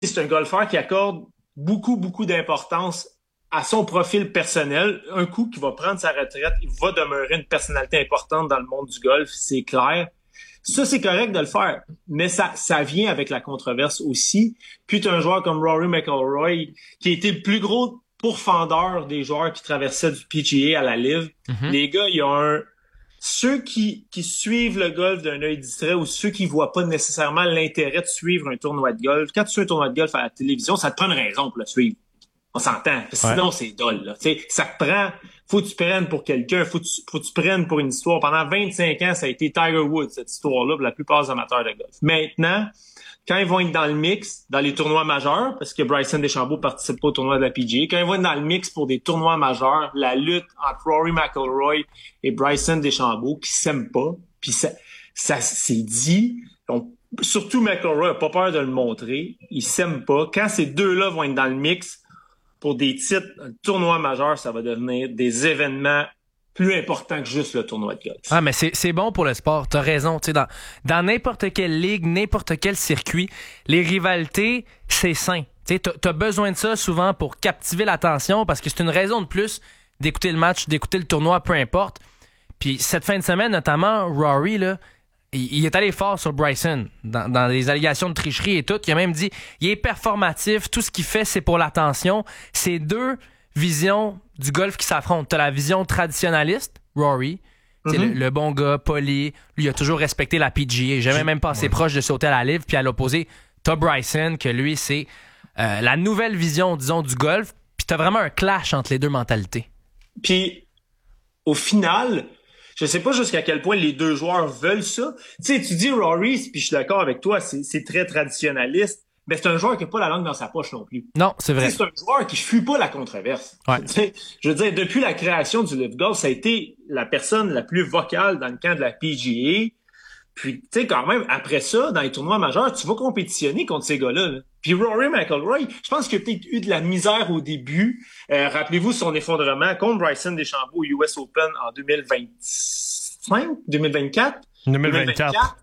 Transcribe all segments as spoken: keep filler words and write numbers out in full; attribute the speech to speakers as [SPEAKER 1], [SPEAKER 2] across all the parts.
[SPEAKER 1] c'est un golfeur qui accorde beaucoup, beaucoup d'importance à son profil personnel. Un coup qu'il va prendre sa retraite, il va demeurer une personnalité importante dans le monde du golf, c'est clair. Ça, c'est correct de le faire, mais ça, ça vient avec la controverse aussi. Puis tu as un joueur comme Rory McIlroy, qui a été le plus gros pourfendeur des joueurs qui traversaient du P G A à la Live. Mm-hmm. Les gars, il y a un... Ceux qui, qui suivent le golf d'un œil distrait ou ceux qui voient pas nécessairement l'intérêt de suivre un tournoi de golf, quand tu suis un tournoi de golf à la télévision, ça te prend une raison pour le suivre. On s'entend. Sinon, ouais. c'est dole, là. Tu sais, ça te prend... Faut que tu prennes pour quelqu'un, faut que tu, faut que tu prennes pour une histoire. Pendant vingt-cinq ans, ça a été Tiger Woods, cette histoire-là, pour la plupart des amateurs de golf. Maintenant, quand ils vont être dans le mix, dans les tournois majeurs, parce que Bryson DeChambeau participe pas au tournoi de la P G A, quand ils vont être dans le mix pour des tournois majeurs, la lutte entre Rory McIlroy et Bryson DeChambeau, qui s'aiment pas, puis ça, ça c'est dit, donc, surtout McIlroy a pas peur de le montrer, ils s'aiment pas. Quand ces deux-là vont être dans le mix, pour des titres, un tournoi majeur, ça va devenir des événements plus importants que juste le tournoi de golf.
[SPEAKER 2] Ah, mais c'est, c'est bon pour le sport. T'as raison. Tu sais, dans, dans n'importe quelle ligue, n'importe quel circuit, les rivalités, c'est sain. Tu sais, t'as, t'as besoin de ça souvent pour captiver l'attention parce que c'est une raison de plus d'écouter le match, d'écouter le tournoi, peu importe. Puis cette fin de semaine, notamment, Rory, là, il est allé fort sur Bryson, dans, dans les allégations de tricherie et tout. Il a même dit, il est performatif, tout ce qu'il fait, c'est pour l'attention. C'est deux visions du golf qui s'affrontent. T'as la vision traditionnaliste, Rory, mm-hmm. le, le bon gars, poli, lui, il a toujours respecté la P G A. J'ai jamais même passé ouais. proche de sauter à la Live. Puis à l'opposé, t'as Bryson, que lui, c'est euh, la nouvelle vision, disons, du golf. Puis t'as vraiment un clash entre les deux mentalités.
[SPEAKER 1] Puis, au final... Je sais pas jusqu'à quel point les deux joueurs veulent ça. Tu sais, tu dis Rory, puis je suis d'accord avec toi, c'est, c'est très traditionnaliste, mais c'est un joueur qui n'a pas la langue dans sa poche non plus.
[SPEAKER 2] Non, c'est vrai.
[SPEAKER 1] T'sais, c'est un joueur qui fuit pas la controverse.
[SPEAKER 2] Ouais.
[SPEAKER 1] T'sais, je veux dire, depuis la création du Live Golf, ça a été la personne la plus vocale dans le camp de la P G A. Puis, tu sais, quand même, après ça, dans les tournois majeurs, tu vas compétitionner contre ces gars-là. Là. Puis Rory McIlroy, je pense qu'il a peut-être eu de la misère au début. Euh, rappelez-vous son effondrement contre Bryson DeChambeau au U S Open en deux mille vingt-cinq, deux mille vingt-quatre.
[SPEAKER 2] deux mille vingt-quatre.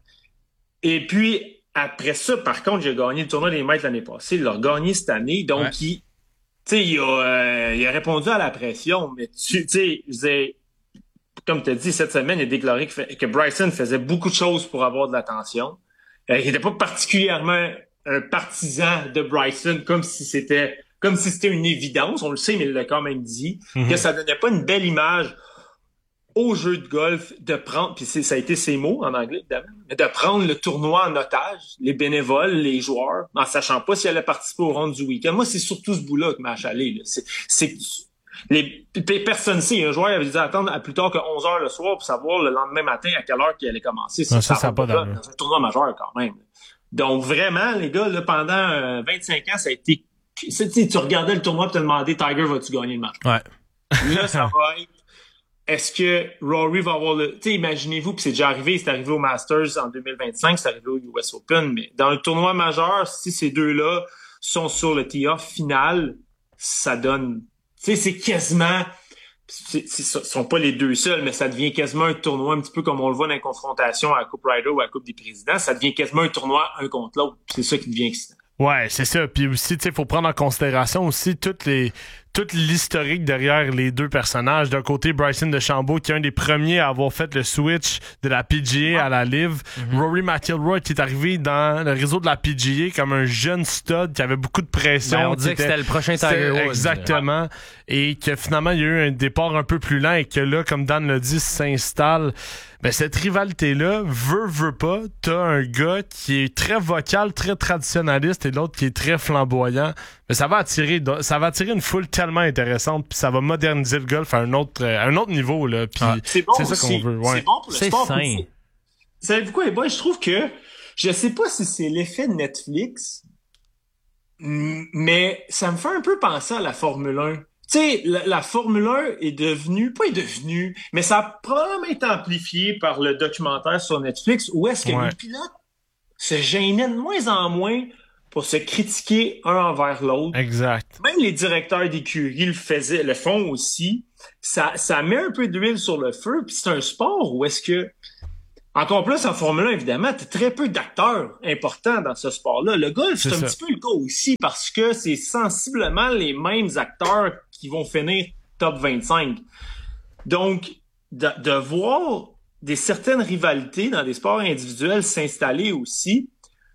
[SPEAKER 1] Et puis, après ça, par contre, il a gagné le tournoi des maîtres l'année passée. Il l'a gagné cette année. Donc, ouais. il, tu sais, il a, euh, il a répondu à la pression. Mais tu sais, je disais... Comme tu as dit, cette semaine, il a déclaré que, fait, que Bryson faisait beaucoup de choses pour avoir de l'attention. Euh, il n'était pas particulièrement un partisan de Bryson, comme si c'était comme si c'était une évidence. On le sait, mais il l'a quand même dit. Mm-hmm. Que ça donnait pas une belle image au jeu de golf de prendre, puis c'est, ça a été ses mots en anglais, évidemment, de prendre le tournoi en otage, les bénévoles, les joueurs, en sachant pas s'ils allaient participer au round du week-end. Moi, c'est surtout ce bout-là qui m'a achalé. Là. C'est, c'est Les, les personnes sait, un joueur avait dit attendre à plus tard que onze heures le soir pour savoir le lendemain matin à quelle heure qu'il allait commencer.
[SPEAKER 2] Ça, ça, ça, ça pas
[SPEAKER 1] là, dans un tournoi majeur quand même. Donc vraiment, les gars, là, pendant euh, vingt-cinq ans, ça a été... Tu regardais le tournoi et te demandais Tiger, vas-tu gagner le match?
[SPEAKER 2] Ouais.
[SPEAKER 1] Là, ça va être... Est-ce que Rory va avoir le... Tu sais, imaginez-vous, puis c'est déjà arrivé, c'est arrivé au Masters en deux mille vingt-cinq, c'est arrivé au U S Open, mais dans le tournoi majeur, si ces deux-là sont sur le tee-off final, ça donne... Tu sais, c'est quasiment... Ce ne sont pas les deux seuls, mais ça devient quasiment un tournoi, un petit peu comme on le voit dans les confrontations à la Coupe Ryder ou à la Coupe des Présidents. Ça devient quasiment un tournoi un contre l'autre. C'est ça qui devient excitant.
[SPEAKER 3] Ouais, c'est ça. Puis aussi, tu sais, il faut prendre en considération aussi toutes les... tout l'historique derrière les deux personnages. D'un côté, Bryson DeChambeau, qui est un des premiers à avoir fait le switch de la P G A à la Live. Mm-hmm. Rory McIlroy, qui est arrivé dans le réseau de la P G A comme un jeune stud qui avait beaucoup de pression.
[SPEAKER 2] Ben, on disait que c'était le prochain Tiger Woods.
[SPEAKER 3] Exactement. Ouais. Et que finalement, il y a eu un départ un peu plus lent et que là, comme Dan l'a dit, s'installe. Ben, cette rivalité-là, veut, veut pas, t'as un gars qui est très vocal, très traditionnaliste et l'autre qui est très flamboyant. Mais ça va attirer, ça va attirer une foule tellement intéressante, puis ça va moderniser le golf à un autre, à un autre niveau, là. Puis
[SPEAKER 1] ah, c'est bon
[SPEAKER 3] c'est ça
[SPEAKER 1] aussi.
[SPEAKER 3] qu'on veut. Ouais.
[SPEAKER 1] C'est bon pour le
[SPEAKER 2] c'est
[SPEAKER 1] sport.
[SPEAKER 2] Sain.
[SPEAKER 1] Savez-vous quoi, les boys? Je trouve que, je sais pas si c'est l'effet de Netflix, mais ça me fait un peu penser à la Formule un. Tu sais, la, la Formule un est devenue, pas est devenue, mais ça a probablement été amplifié par le documentaire sur Netflix où est-ce que ouais. les pilotes se gênaient de moins en moins pour se critiquer un envers l'autre.
[SPEAKER 3] Exact.
[SPEAKER 1] Même les directeurs d'écurie le faisaient, le font aussi. Ça, ça met un peu d'huile sur le feu, puis c'est un sport où est-ce que, encore plus en Formule un, évidemment, t'as très peu d'acteurs importants dans ce sport-là. Le golf, c'est, c'est un ça. petit peu le cas aussi parce que c'est sensiblement les mêmes acteurs qui vont finir top vingt-cinq. Donc, de, de voir des certaines rivalités dans des sports individuels s'installer aussi,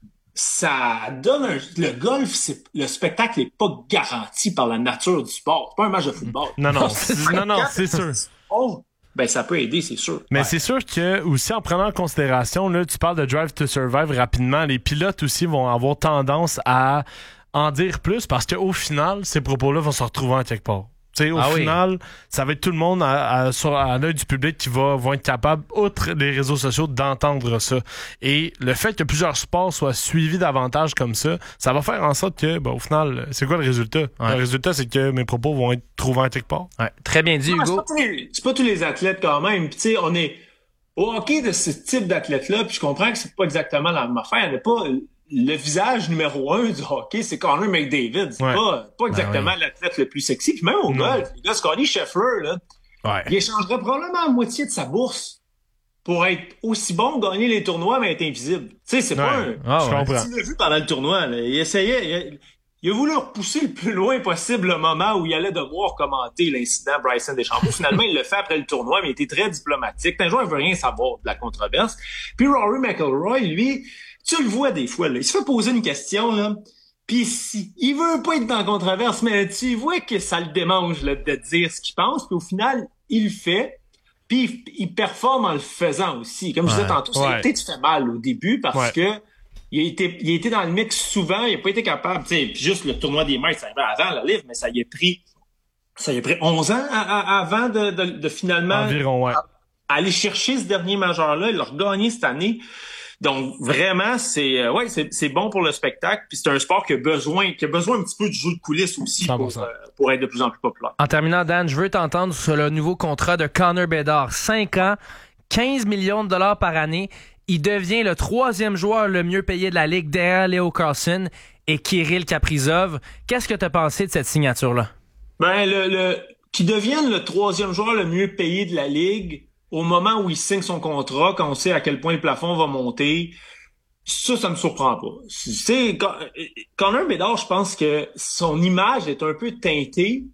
[SPEAKER 1] ça donne un... Le golf, c'est... le spectacle n'est pas garanti par la nature du sport. C'est pas un match de football.
[SPEAKER 3] Non, non, c'est... non, non, c'est sûr.
[SPEAKER 1] Oh, ben, ça peut aider, c'est sûr.
[SPEAKER 3] Mais
[SPEAKER 1] ouais.
[SPEAKER 3] c'est sûr que, aussi, en prenant en considération, là, tu parles de Drive to Survive rapidement, les pilotes aussi vont avoir tendance à en dire plus parce qu'au final, ces propos-là vont se retrouver en quelque part. T'sais, au ah final, oui. ça va être tout le monde à, à, sur, à l'œil du public qui va, vont être capable, outre les réseaux sociaux, d'entendre ça. Et le fait que plusieurs sports soient suivis davantage comme ça, ça va faire en sorte que, ben, au final, c'est quoi le résultat? Ouais. Le résultat, c'est que mes propos vont être trouvés en quelque part.
[SPEAKER 2] Ouais. Très bien dit, Hugo.
[SPEAKER 1] C'est pas, les, c'est pas tous les athlètes quand même. Puis, tu sais, on est au hockey de ce type d'athlète-là, puis je comprends que c'est pas exactement la même affaire. Il n'y a pas... Le visage numéro un du hockey, c'est Connor McDavid. C'est ouais. pas, pas exactement ben oui. l'athlète le plus sexy. Puis même au non. golf, le gars Scotty Scheffler, là, ouais. il échangerait probablement la moitié de sa bourse pour être aussi bon, gagner les tournois, mais être invisible. Tu sais, c'est ouais. pas un...
[SPEAKER 3] Ah, je comprends.
[SPEAKER 1] Tu l'as vu pendant le tournoi, là, il essayait... Il a, il a voulu repousser le plus loin possible le moment où il allait devoir commenter l'incident Bryson DeChambeau. Finalement, il le fait après le tournoi, mais il était très diplomatique. Un joueur ne veut rien savoir de la controverse. Puis Rory McIlroy, lui... Tu le vois des fois, là. Il se fait poser une question, là. Puis si, il veut pas être dans la controverse, mais tu vois que ça le démange, là, de dire ce qu'il pense. Puis au final, il le fait. Puis il, il performe en le faisant aussi. Comme ouais, je disais tantôt, ça a peut-être fait mal au début parce ouais. que il a été, il a été dans le mix souvent. Il a pas été capable, tu sais, puis juste le tournoi des maîtres, ça arrivait avant le livre, mais ça y a pris, ça y a pris onze ans à, à, avant de, de, de finalement
[SPEAKER 3] Environ, ouais.
[SPEAKER 1] à, à aller chercher ce dernier majeur-là. Il l'a regagné cette année. Donc vraiment, c'est euh, ouais, c'est, c'est bon pour le spectacle. Puis c'est un sport qui a besoin, qui a besoin un petit peu de jeu de coulisses aussi pour, euh, pour être de plus en plus populaire.
[SPEAKER 2] En terminant, Dan, je veux t'entendre sur le nouveau contrat de Connor Bedard. cinq ans, quinze millions de dollars par année. Il devient le troisième joueur le mieux payé de la Ligue derrière Leo Carlsson et Kirill Kaprizov. Qu'est-ce que tu as pensé de cette signature-là?
[SPEAKER 1] Ben, le, le qui devienne le troisième joueur le mieux payé de la Ligue au moment où il signe son contrat, quand on sait à quel point le plafond va monter, ça, ça me surprend pas. C'est, Connor Bedard, je pense que son image est un peu teintée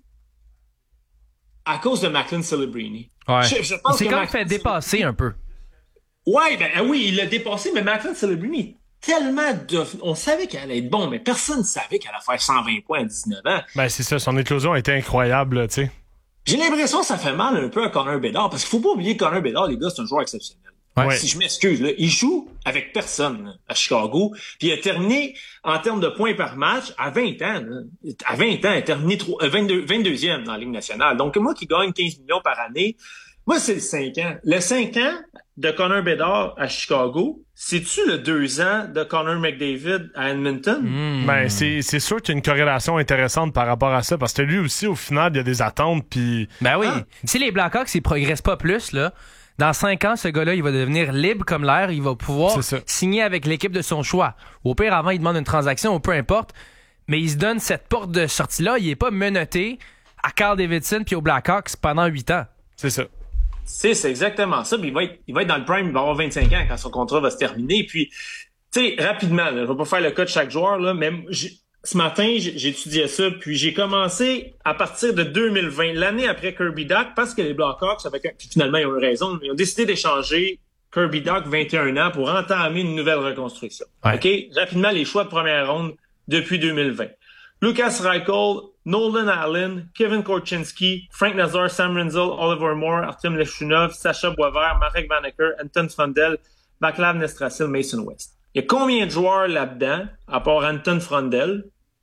[SPEAKER 1] à cause de Macklin Celebrini.
[SPEAKER 2] Ouais. Je, je pense il s'est quand même fait dépasser un peu.
[SPEAKER 1] Ouais, ben oui, il l'a dépassé, mais Macklin Celebrini, tellement de... On savait qu'elle allait être bon, mais personne ne savait qu'elle allait faire cent vingt points à dix-neuf ans.
[SPEAKER 3] Ben c'est ça, son éclosion a été incroyable, tu sais.
[SPEAKER 1] J'ai l'impression que ça fait mal un peu à Connor Bedard, parce qu'il faut pas oublier que Connor Bedard, les gars, c'est un joueur exceptionnel. Ouais. Si je m'excuse, là, il joue avec personne à Chicago, puis il a terminé en termes de points par match à vingt ans. Là. À vingt ans, il a terminé vingt-deux, vingt-deuxième dans la Ligue nationale. Donc moi qui gagne quinze millions par année, moi c'est le cinq ans. Le cinq ans de Connor Bedard à Chicago, c'est-tu le deux ans de Connor McDavid à Edmonton?
[SPEAKER 3] Mmh. Ben, c'est, c'est sûr qu'il y a une corrélation intéressante par rapport à ça, parce que lui aussi, au final, il y a des attentes, puis...
[SPEAKER 2] Ben oui. Ah. Si les Blackhawks, ils progressent pas plus, là, dans cinq ans, ce gars-là, il va devenir libre comme l'air, il va pouvoir signer avec l'équipe de son choix. Au pire, avant, il demande une transaction, ou peu importe, mais il se donne cette porte de sortie-là, il est pas menotté à Carl Davidson puis aux Blackhawks pendant huit ans.
[SPEAKER 3] C'est ça.
[SPEAKER 1] C'est, c'est exactement ça. Puis il va être, il va être dans le prime, il va avoir vingt-cinq ans quand son contrat va se terminer. Puis, tu sais, rapidement, là, je vais pas faire le cas de chaque joueur, là, mais j'ai, ce matin, j'ai, j'ai étudié ça, puis j'ai commencé à partir de deux mille vingt, l'année après Kirby Dach, parce que les Blackhawks, avec un, puis finalement, ils ont eu raison, ils ont décidé d'échanger Kirby Dach, vingt et un ans, pour entamer une nouvelle reconstruction. Ouais. OK? Rapidement, les choix de première ronde depuis deux mille vingt. Lucas Reichel, Nolan Allen, Kevin Korchinski, Frank Nazar, Sam Rinzel, Oliver Moore, Artem Leshunov, Sacha Boisvert, Marek Vanacker, Anton Frondel, Vaclav Nestrasil, Mason West. Il y a combien de joueurs là-dedans, à part Anton Frondel,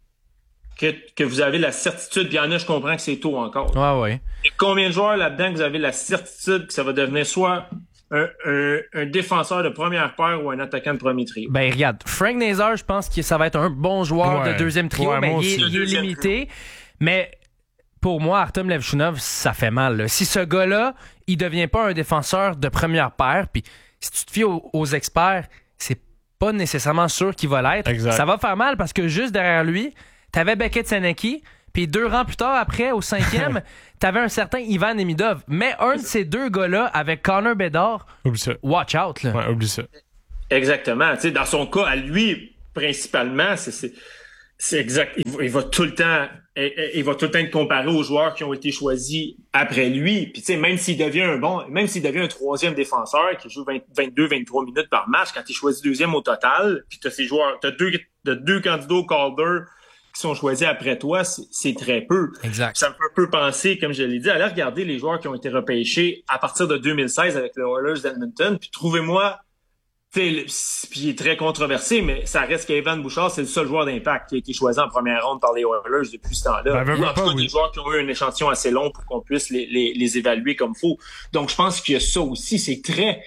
[SPEAKER 1] que, que vous avez la certitude, puis il y en a, je comprends que c'est tôt encore.
[SPEAKER 2] Ah ouais.
[SPEAKER 1] Il y a combien de joueurs là-dedans que vous avez la certitude que ça va devenir soit un, un, un défenseur de première paire ou un attaquant de premier trio?
[SPEAKER 2] Ben regarde, Frank Nazar, je pense que ça va être un bon joueur ouais. de deuxième trio, ouais, mais il est, il est limité. Trio. Mais pour moi, Artem Levchunov, ça fait mal. Là. Si ce gars-là, il devient pas un défenseur de première paire, puis si tu te fies aux, aux experts, c'est pas nécessairement sûr qu'il va l'être. Exact. Ça va faire mal parce que juste derrière lui, t'avais Beckett Senecki, puis deux rangs plus tard, après, au cinquième, t'avais un certain Ivan Demidov. Mais un de ces deux gars-là, avec Connor Bedard,
[SPEAKER 3] oublie ça.
[SPEAKER 2] Watch out, là.
[SPEAKER 3] Ouais, oublie ça.
[SPEAKER 1] Exactement. Tu sais, dans son cas, à lui, principalement, c'est, c'est, c'est exact. Il va, il va tout le temps, il, il va tout le temps être comparé aux joueurs qui ont été choisis après lui. Puis tu sais, même s'il devient un bon, même s'il devient un troisième défenseur qui joue vingt, vingt-deux, vingt-trois minutes par match, quand il choisit deuxième au total, puis t'as ces joueurs, t'as deux, t'as deux candidats au Calder qui sont choisis après toi, c'est, c'est très peu.
[SPEAKER 2] Exact.
[SPEAKER 1] Ça me fait un peu penser, comme je l'ai dit, allez regarder les joueurs qui ont été repêchés à partir de deux mille seize avec les Oilers d'Edmonton, puis trouvez-moi. Puis il est très controversé, mais ça reste qu'Evan Bouchard, c'est le seul joueur d'impact qui a été choisi en première ronde par les Oilers depuis ce temps-là. Ben, ben, en tout cas, oui. Des joueurs qui ont eu un échantillon assez long pour qu'on puisse les, les, les évaluer comme faut. Donc, je pense qu'il y a ça aussi. C'est très...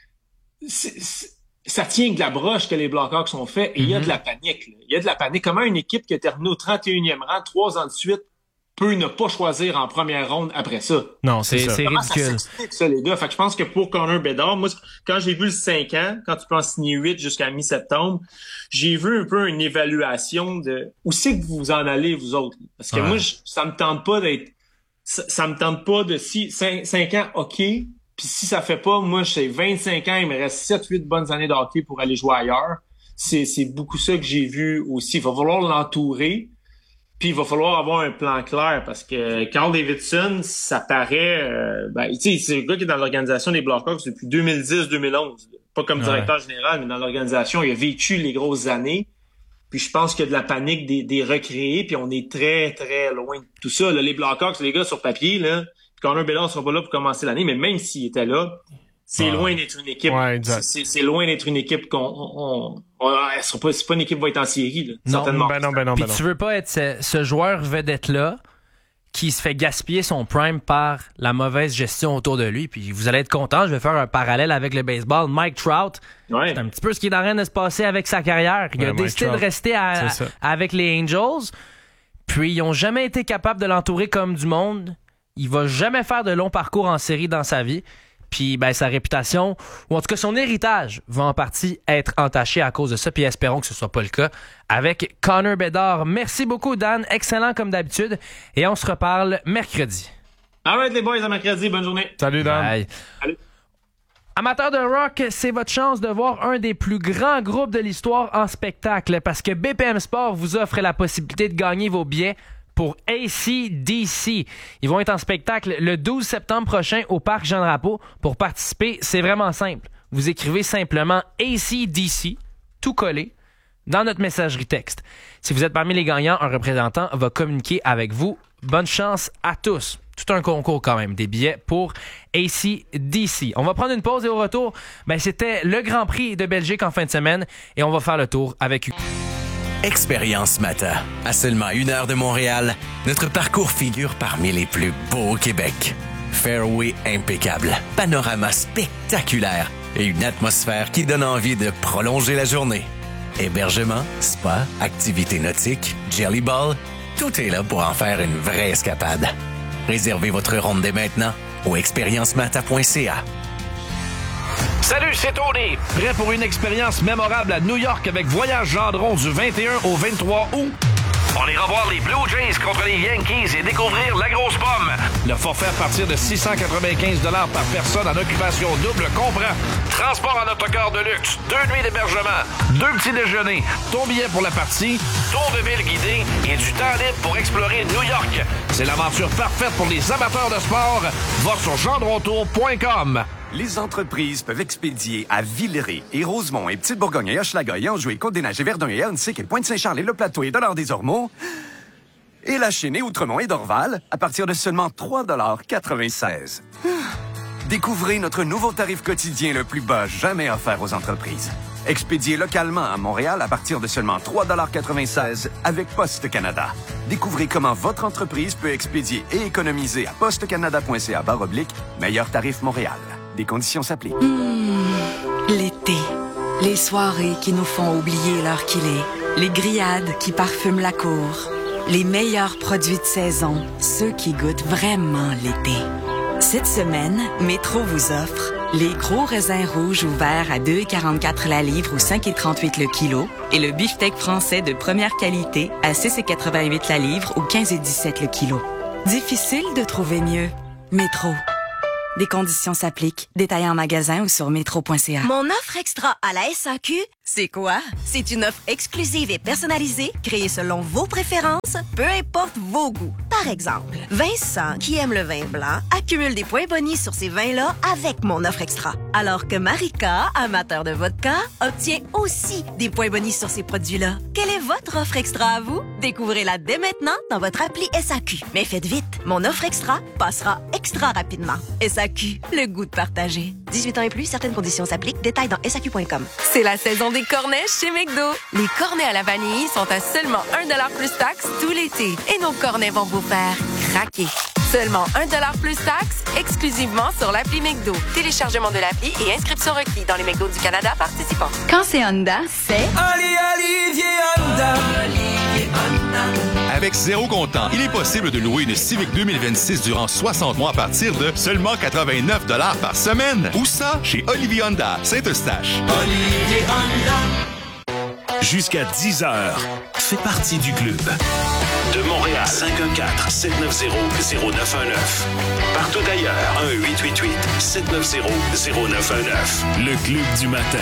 [SPEAKER 1] C'est, c'est, ça tient de la broche que les Blackhawks ont fait et il mm-hmm. y a de la panique. Là. Il y a de la panique. Comment une équipe qui a terminé au trente et unième rang, trois ans de suite, peut ne pas choisir en première ronde après ça.
[SPEAKER 2] Non, c'est, c'est, c'est
[SPEAKER 1] Comment
[SPEAKER 2] ridicule.
[SPEAKER 1] Ça s'explique, ça, les gars? Fait que je pense que pour Connor Bedard, moi, quand j'ai vu le cinq ans, quand tu peux en signer huit jusqu'à mi-septembre, j'ai vu un peu une évaluation de où c'est que vous en allez, vous autres. Parce que ouais. moi, je, ça me tente pas d'être... Ça, ça me tente pas de... Si cinq ans, OK. Puis si ça fait pas, moi, j'ai vingt-cinq ans, il me reste sept huit bonnes années de hockey pour aller jouer ailleurs. C'est, c'est beaucoup ça que j'ai vu aussi. Il va falloir l'entourer. Puis il va falloir avoir un plan clair parce que Carl Davidson, ça paraît... Euh, ben, tu sais, c'est le gars qui est dans l'organisation des Blackhawks depuis deux mille dix deux mille onze. Pas comme directeur ouais. général, mais dans l'organisation, il a vécu les grosses années. Puis je pense qu'il y a de la panique des, des recréés, puis on est très, très loin de tout ça. Là, les Blackhawks, les gars, sur papier, là, Connor Bedard sera pas là pour commencer l'année, mais même s'il était là, c'est ah. loin d'être une équipe. Ouais, c'est, c'est loin d'être une équipe qu'on... On, on, on, c'est, pas, c'est pas une équipe qui va être en série, là,
[SPEAKER 2] non,
[SPEAKER 1] certainement.
[SPEAKER 2] Ben non, ben non, ben non. Puis tu veux pas être ce, ce joueur vedette-là qui se fait gaspiller son prime par la mauvaise gestion autour de lui. Puis vous allez être content, je vais faire un parallèle avec le baseball. Mike Trout, ouais. c'est un petit peu ce qui est en train de se passer avec sa carrière. Il ouais, a Mike décidé Trout. de rester à, à, avec les Angels. Puis ils ont jamais été capables de l'entourer comme du monde. Il va jamais faire de long parcours en série dans sa vie. Puis ben, sa réputation, ou en tout cas son héritage, va en partie être entaché à cause de ça. Puis espérons que ce soit pas le cas avec Connor Bedard. Merci beaucoup, Dan. Excellent comme d'habitude. Et on se reparle mercredi.
[SPEAKER 1] All right, les boys, à mercredi. Bonne journée.
[SPEAKER 3] Salut, Dan.
[SPEAKER 2] Bye.
[SPEAKER 1] Salut.
[SPEAKER 2] Amateurs de rock, c'est votre chance de voir un des plus grands groupes de l'histoire en spectacle parce que B P M Sport vous offre la possibilité de gagner vos billets pour A C D C. Ils vont être en spectacle le douze septembre prochain au Parc Jean-Drapeau. Pour participer, c'est vraiment simple. Vous écrivez simplement A C D C, tout collé, dans notre messagerie texte. Si vous êtes parmi les gagnants, un représentant va communiquer avec vous. Bonne chance à tous. Tout un concours quand même, des billets pour A C D C. On va prendre une pause et au retour, ben, c'était le Grand Prix de Belgique en fin de semaine et on va faire le tour avec Hugo.
[SPEAKER 4] Expérience Mata. À seulement une heure de Montréal, notre parcours figure parmi les plus beaux au Québec. Fairway impeccable, panorama spectaculaire et une atmosphère qui donne envie de prolonger la journée. Hébergement, spa, activités nautiques, jelly ball, tout est là pour en faire une vraie escapade. Réservez votre ronde dès maintenant au expérience mata point c a.
[SPEAKER 5] Salut, c'est Tony. Prêt pour une expérience mémorable à New York avec Voyage Gendron du vingt et un au vingt-trois août? On ira voir les Blue Jays contre les Yankees et découvrir la grosse pomme. Le forfait à partir de six cent quatre-vingt-quinze dollars par personne en occupation double comprend transport en autocar de luxe, deux nuits d'hébergement, deux petits déjeuners, ton billet pour la partie, tour de ville guidé et du temps libre pour explorer New York. C'est l'aventure parfaite pour les amateurs de sport. Va sur gendrontour point com.
[SPEAKER 6] Les entreprises peuvent expédier à Villeray et Rosemont et Petite-Bourgogne et Hochelaga et Anjou et Côte-des-Neiges et Verdun et Hernesik et Pointe-Saint-Charles et Le Plateau et Dollard-des-Ormeaux et La Chênaie, Outremont et Dorval à partir de seulement trois dollars quatre-vingt-seize. Découvrez notre nouveau tarif quotidien le plus bas jamais offert aux entreprises. Expédié localement à Montréal à partir de seulement trois dollars quatre-vingt-seize avec Poste Canada. Découvrez comment votre entreprise peut expédier et économiser à postecanada point c a barre oblique meilleur tarif Montréal. Des conditions s'appliquent.
[SPEAKER 7] Mmh, l'été. Les soirées qui nous font oublier l'heure qu'il est. Les grillades qui parfument la cour. Les meilleurs produits de saison. Ceux qui goûtent vraiment l'été. Cette semaine, Métro vous offre Les gros raisins rouges ou verts à deux virgule quarante-quatre la livre ou cinq virgule trente-huit le kilo et le beefsteak français de première qualité à six virgule quatre-vingt-huit la livre ou quinze virgule dix-sept le kilo. Difficile de trouver mieux. Métro. Des conditions s'appliquent. Détaillez en magasin ou sur métro point c a.
[SPEAKER 8] Mon offre extra à la S A Q, c'est quoi? C'est une offre exclusive et personnalisée, créée selon vos préférences, peu importe vos goûts. Par exemple, Vincent, qui aime le vin blanc, accumule des points bonus sur ces vins-là avec mon offre extra. Alors que Marika, amateur de vodka, obtient aussi des points bonus sur ces produits-là. Quelle est votre offre extra à vous? Découvrez-la dès maintenant dans votre appli S A Q. Mais faites vite, mon offre extra passera extra rapidement. S A Q, le goût de partager. dix-huit ans et plus, certaines conditions s'appliquent. Détails dans S A Q point com.
[SPEAKER 9] C'est la saison des cornets chez McDo. Les cornets à la vanille sont à seulement un dollar plus taxe tout l'été. Et nos cornets vont vous faire craquer. Seulement un dollar plus taxe, exclusivement sur l'appli McDo. Téléchargement de l'appli et inscription requis dans les McDo du Canada participants.
[SPEAKER 7] Quand c'est Honda, c'est...
[SPEAKER 10] Ali Olivier Honda. Olivier Honda.
[SPEAKER 11] Avec zéro comptant, il est possible de louer une Civic deux mille vingt-six durant soixante mois à partir de seulement quatre-vingt-neuf dollars par semaine. Où ça? Chez Olivier Honda, Saint-Eustache.
[SPEAKER 10] Olivier Honda.
[SPEAKER 5] Jusqu'à dix heures, fais partie du club. De Montréal, cinq un quatre, sept neuf zéro, zéro neuf un neuf. Partout ailleurs, un huit huit huit, sept neuf zéro, zéro neuf un neuf. Le club du matin.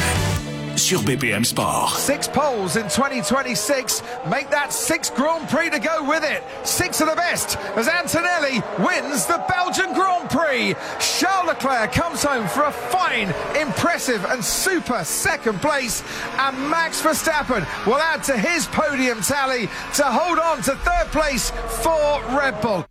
[SPEAKER 5] Sur B P M Sport.
[SPEAKER 12] Six poles in twenty twenty-six make that sixth Grand Prix to go with it. Six of the best as Antonelli wins the Belgian Grand Prix. Charles Leclerc comes home for a fine, impressive and super second place, and Max Verstappen will add to his podium tally to hold on to third place for Red Bull.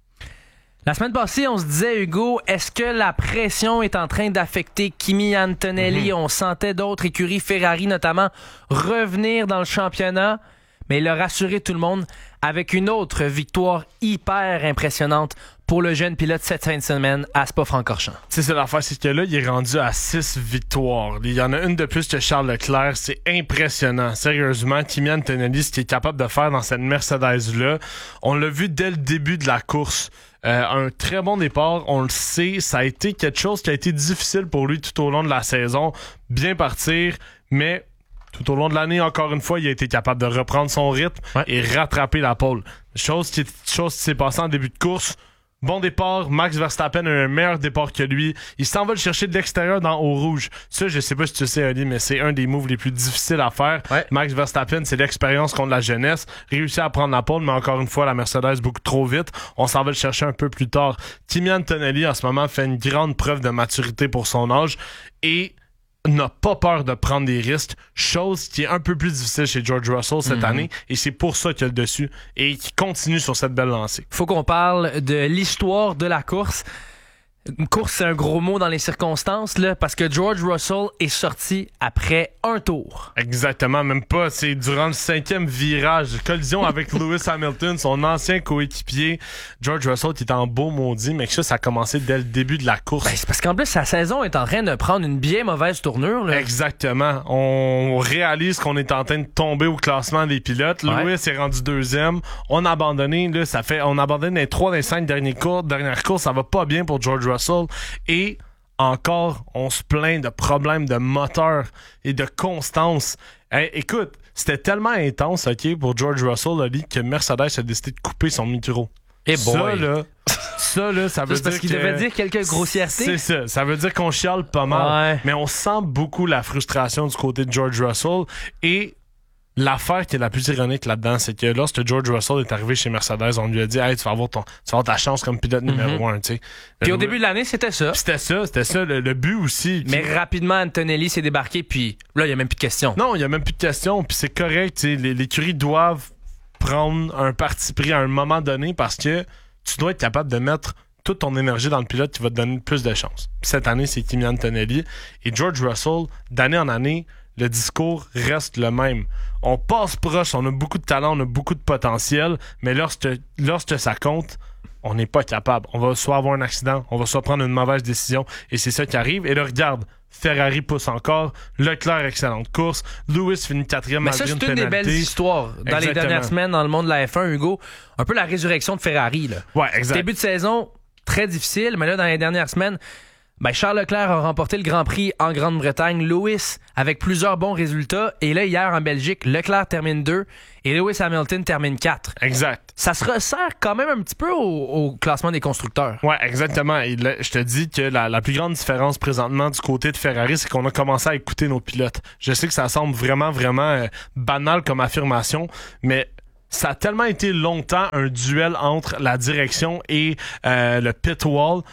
[SPEAKER 2] La semaine passée, on se disait, Hugo, est-ce que la pression est en train d'affecter Kimi Antonelli? Mm-hmm. On sentait d'autres écuries, Ferrari notamment, revenir dans le championnat. Mais il a rassuré tout le monde avec une autre victoire hyper impressionnante pour le jeune pilote cette fin de semaine à Spa-Francorchamps.
[SPEAKER 3] C'est ça l'affaire, c'est que là, il est rendu à six victoires. Il y en a une de plus que Charles Leclerc. C'est impressionnant. Sérieusement, Kimi Antonelli, ce qu'il est capable de faire dans cette Mercedes-là, on l'a vu dès le début de la course. Euh, un très bon départ, on le sait, ça a été quelque chose qui a été difficile pour lui tout au long de la saison. Bien partir, mais tout au long de l'année, encore une fois, il a été capable de reprendre son rythme ouais. et rattraper la pole. Chose qui, chose qui s'est passée en début de course. Bon départ, Max Verstappen a un meilleur départ que lui. Il s'en va le chercher de l'extérieur dans haut rouge. Ça, je sais pas si tu sais, Ali, mais c'est un des moves les plus difficiles à faire. Ouais. Max Verstappen, c'est l'expérience contre la jeunesse. Réussit à prendre la pole, mais encore une fois, la Mercedes beaucoup trop vite. On s'en va le chercher un peu plus tard. Kimi Antonelli, en ce moment, fait une grande preuve de maturité pour son âge et n'a pas peur de prendre des risques, chose qui est un peu plus difficile chez George Russell cette mm-hmm. année, et c'est pour ça qu'il a le dessus et qui continue sur cette belle lancée.
[SPEAKER 2] Faut qu'on parle de l'histoire de la course. Une course, c'est un gros mot dans les circonstances, là, parce que George Russell est sorti après un tour.
[SPEAKER 3] Exactement, même pas. C'est durant le cinquième virage, collision avec Lewis Hamilton, son ancien coéquipier. George Russell qui est en beau maudit, mais que ça, ça a commencé dès le début de la course.
[SPEAKER 2] Ben, c'est parce qu'en plus, sa saison est en train de prendre une bien mauvaise tournure. Là.
[SPEAKER 3] Exactement. On réalise qu'on est en train de tomber au classement des pilotes. Ouais. Lewis est rendu deuxième. On a abandonné, là, ça fait, on abandonne les trois des cinq derniers courses. Dernière course, ça va pas bien pour George Russell. Et encore, on se plaint de problèmes de moteur et de constance. Hey, écoute, c'était tellement intense, ok, pour George Russell, Ali, que Mercedes a décidé de couper son micro.
[SPEAKER 2] Et
[SPEAKER 3] ça,
[SPEAKER 2] boy.
[SPEAKER 3] là, ça, là, ça veut
[SPEAKER 2] Juste
[SPEAKER 3] dire
[SPEAKER 2] parce qu'il
[SPEAKER 3] que
[SPEAKER 2] devait dire quelques grossièretés.
[SPEAKER 3] C'est ça. Ça veut dire qu'on chiale pas mal. Ouais. Mais on sent beaucoup la frustration du côté de George Russell. Et l'affaire qui est la plus ironique là-dedans, c'est que lorsque George Russell est arrivé chez Mercedes, on lui a dit hey, tu vas avoir ton, tu vas avoir ta chance comme pilote mm-hmm. numéro un, tu sais.
[SPEAKER 2] Puis au début de l'année, c'était ça.
[SPEAKER 3] Puis c'était ça, c'était ça, le, le but aussi.
[SPEAKER 2] Mais qui... rapidement, Antonelli s'est débarqué, puis là, il n'y a même plus de questions.
[SPEAKER 3] Non, il n'y a même plus de questions, puis c'est correct, tu sais. Les, l'écurie doivent prendre un parti pris à un moment donné parce que tu dois être capable de mettre toute ton énergie dans le pilote qui va te donner plus de chance. Puis cette année, c'est Kimi Antonelli. Et George Russell, d'année en année, le discours reste le même. On passe proche, on a beaucoup de talent, on a beaucoup de potentiel, mais lorsque, lorsque ça compte, on n'est pas capable. On va soit avoir un accident, on va soit prendre une mauvaise décision, et c'est ça qui arrive. Et là, regarde, Ferrari pousse encore, Leclerc, excellente course, Lewis finit quatrième malgré une pénalité.
[SPEAKER 2] Mais ça, c'est une des belles histoires dans Exactement. les dernières semaines dans le monde de la F un, Hugo. Un peu la résurrection de Ferrari, là.
[SPEAKER 3] Ouais, exact.
[SPEAKER 2] Début de saison, très difficile, mais là, dans les dernières semaines, Ben Charles Leclerc a remporté le Grand Prix en Grande-Bretagne, Lewis avec plusieurs bons résultats, et là hier en Belgique, Leclerc termine deux et Lewis Hamilton termine quatre.
[SPEAKER 3] Exact.
[SPEAKER 2] Ça se resserre quand même un petit peu au, au classement des constructeurs.
[SPEAKER 3] Ouais, exactement. Et là, je te dis que la, la plus grande différence présentement du côté de Ferrari, c'est qu'on a commencé à écouter nos pilotes. Je sais que ça semble vraiment, vraiment euh, banal comme affirmation, mais ça a tellement été longtemps un duel entre la direction et euh, le pit wall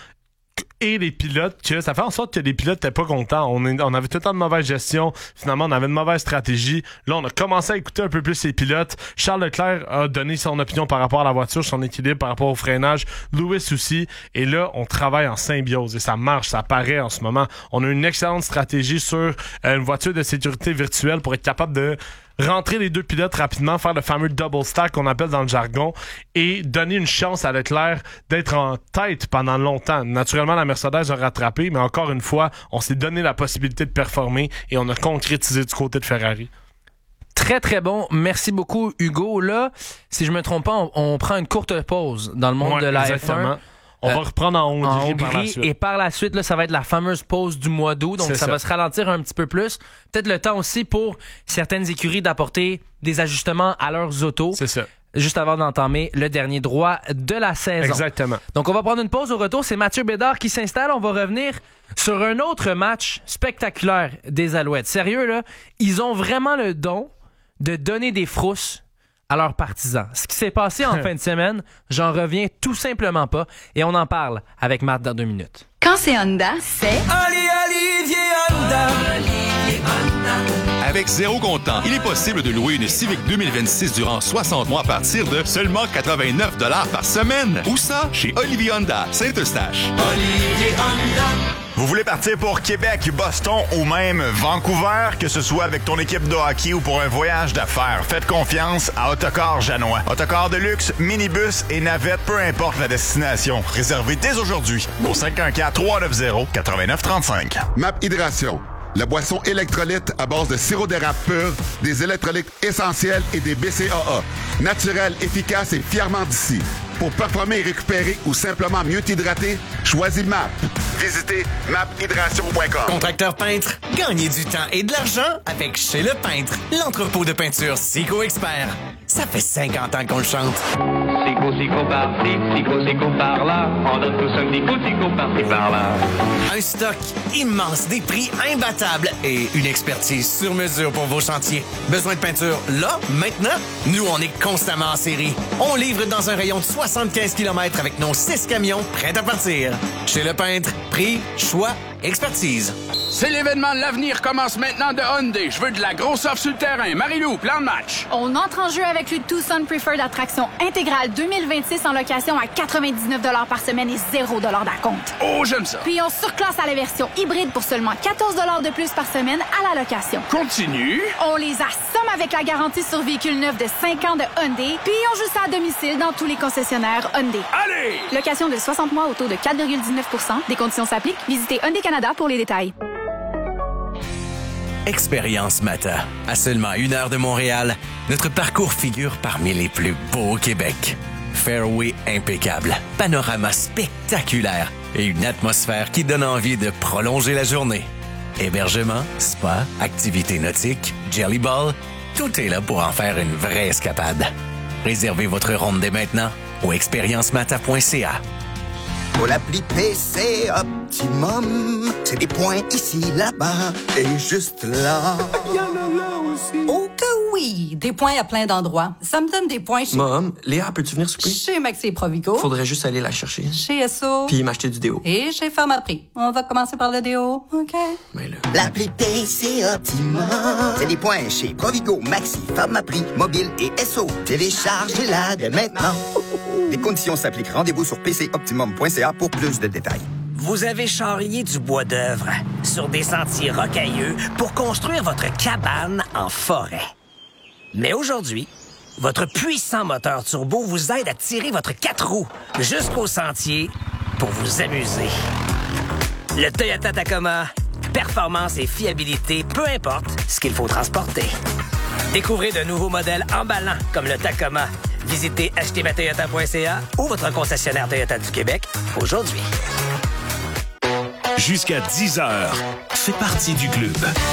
[SPEAKER 3] et les pilotes, que ça fait en sorte que les pilotes n'étaient pas contents. On, est, on avait tout le temps de mauvaise gestion. Finalement, on avait une mauvaise stratégie. Là, on a commencé à écouter un peu plus les pilotes. Charles Leclerc a donné son opinion par rapport à la voiture, son équilibre par rapport au freinage. Lewis aussi. Et là, on travaille en symbiose et ça marche, ça paraît en ce moment. On a une excellente stratégie sur euh, une voiture de sécurité virtuelle pour être capable de rentrer les deux pilotes rapidement, faire le fameux double stack qu'on appelle dans le jargon et donner une chance à Leclerc d'être en tête pendant longtemps. Naturellement, la Mercedes a rattrapé, mais encore une fois, on s'est donné la possibilité de performer et on a concrétisé du côté de Ferrari.
[SPEAKER 2] Très, très bon. Merci beaucoup, Hugo. Là, si je me trompe pas, on, on prend une courte pause dans le monde
[SPEAKER 3] ouais,
[SPEAKER 2] de la
[SPEAKER 3] exactement.
[SPEAKER 2] F un.
[SPEAKER 3] On
[SPEAKER 2] euh,
[SPEAKER 3] va reprendre en Hongrie,
[SPEAKER 2] en Hongrie
[SPEAKER 3] par la suite.
[SPEAKER 2] Et par la suite, là, ça va être la fameuse pause du mois d'août. Donc, ça, ça va se ralentir un petit peu plus. Peut-être le temps aussi pour certaines écuries d'apporter des ajustements à leurs autos.
[SPEAKER 3] C'est ça.
[SPEAKER 2] Juste avant d'entamer le dernier droit de la saison.
[SPEAKER 3] Exactement.
[SPEAKER 2] Donc, on va prendre une pause. Au retour, c'est Mathieu Bédard qui s'installe. On va revenir sur un autre match spectaculaire des Alouettes. Sérieux, là, ils ont vraiment le don de donner des frousses à leurs partisans. Ce qui s'est passé en fin de semaine, j'en reviens tout simplement pas. Et on en parle avec Matt dans deux minutes.
[SPEAKER 13] Quand c'est Honda, c'est...
[SPEAKER 10] Ali, Olivier Honda. Olivier Honda.
[SPEAKER 11] Avec zéro comptant, il est possible de louer une Civic deux mille vingt-six durant soixante mois à partir de seulement quatre-vingt-neuf dollars par semaine. Où ça? Chez Olivier Honda, Saint-Eustache.
[SPEAKER 10] Olivier Honda.
[SPEAKER 14] Vous voulez partir pour Québec, Boston ou même Vancouver, que ce soit avec ton équipe de hockey ou pour un voyage d'affaires, faites confiance à Autocar Janois. Autocar de luxe, minibus et navette, peu importe la destination. Réservez dès aujourd'hui au cinq un quatre, trois neuf zéro, neuf neuf trois cinq.
[SPEAKER 15] Map Hydration, la boisson électrolyte à base de sirop d'érable pur, des électrolytes essentiels et des B C A A. Naturel, efficace et fièrement d'ici. Pour performer et récupérer ou simplement mieux t'hydrater, choisis M A P. Visitez map hydration point com.
[SPEAKER 4] Contracteur peintre, gagnez du temps et de l'argent avec Chez Le Peintre, l'entrepôt de peinture Sico Expert. Ça fait cinquante ans qu'on le chante.
[SPEAKER 16] Sico, Sico par-ci, Sico, Sico par-là. On donne tous un petit coup, Sico par-ci, par-là.
[SPEAKER 4] Un stock immense, des prix imbattables et une expertise sur mesure pour vos chantiers. Besoin de peinture là, maintenant? Nous, on est constamment en série. On livre dans un rayon de soixante-quinze kilomètres avec nos six camions prêts à partir. Chez Le Peintre, prix, choix, expertise.
[SPEAKER 17] C'est l'événement de l'avenir commence maintenant de Hyundai. Je veux de la grosse offre sur le terrain. Marie-Lou, plan de match.
[SPEAKER 18] On entre en jeu avec le Tucson Preferred Attraction intégrale deux mille vingt-six en location à quatre-vingt-dix-neuf dollars par semaine et zéro dollars d'acompte.
[SPEAKER 17] Oh, j'aime ça.
[SPEAKER 18] Puis on surclasse à la version hybride pour seulement quatorze dollars de plus par semaine à la location.
[SPEAKER 17] Continue.
[SPEAKER 18] On les assomme avec la garantie sur véhicule neuf de cinq ans de Hyundai. Puis on joue ça à domicile dans tous les concessionnaires Hyundai.
[SPEAKER 17] Allez!
[SPEAKER 18] Location de soixante mois au taux de quatre virgule dix-neuf pour cent. Des conditions s'appliquent. Visitez Hyundai Canada pour les détails.
[SPEAKER 4] Expérience Mata. À seulement une heure de Montréal, notre parcours figure parmi les plus beaux au Québec. Fairway impeccable, panorama spectaculaire et une atmosphère qui donne envie de prolonger la journée. Hébergement, spa, activités nautiques, jelly ball, tout est là pour en faire une vraie escapade. Réservez votre ronde dès maintenant au expérience mata point c a.
[SPEAKER 19] Pour l'appli P C Optimum, c'est des points ici, là-bas et juste là.
[SPEAKER 20] Il y en a là aussi. Oh que oui, des points à plein d'endroits. Ça me donne des points chez...
[SPEAKER 21] Mom, Léa, peux-tu venir souper?
[SPEAKER 20] Chez Maxi Provigo.
[SPEAKER 21] Faudrait juste aller la chercher.
[SPEAKER 20] Chez S O.
[SPEAKER 21] Puis m'acheter du déo.
[SPEAKER 20] Et chez Pharmaprix. On va commencer par le déo, OK?
[SPEAKER 21] Mais là...
[SPEAKER 19] L'appli P C Optimum, c'est des points chez Provigo, Maxi, Pharmaprix, Mobile et S O. Téléchargez-la dès maintenant. Les conditions s'appliquent. Rendez-vous sur p c optimum point c a pour plus de détails.
[SPEAKER 22] Vous avez charrié du bois d'œuvre sur des sentiers rocailleux pour construire votre cabane en forêt. Mais aujourd'hui, votre puissant moteur turbo vous aide à tirer votre quatre roues jusqu'au sentier pour vous amuser. Le Toyota Tacoma, performance et fiabilité, peu importe ce qu'il faut transporter. Découvrez de nouveaux modèles emballants comme le Tacoma. Visitez acheter ma toyota point c a ou votre concessionnaire Toyota du Québec aujourd'hui.
[SPEAKER 1] Jusqu'à dix heures, fais partie du club.